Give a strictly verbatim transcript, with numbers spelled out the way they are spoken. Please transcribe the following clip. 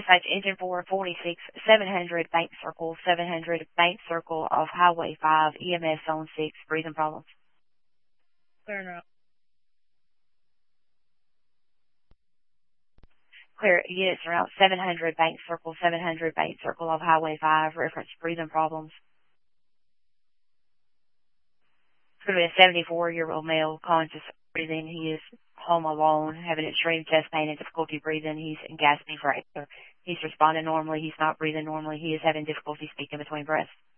Dispatch engine four forty-six, seven hundred, Bank Circle, seven hundred, Bank Circle off Highway five, E M S Zone six, breathing problems. Clear now. Clear units around seven hundred, Bank Circle, seven hundred, Bank Circle off Highway five, reference breathing problems. It's going to be a seventy-four-year-old male, conscious breathing. He is home alone, having extreme chest pain and difficulty breathing. He's in gasping for air. He's responding normally. He's not breathing normally. He is having difficulty speaking between breaths.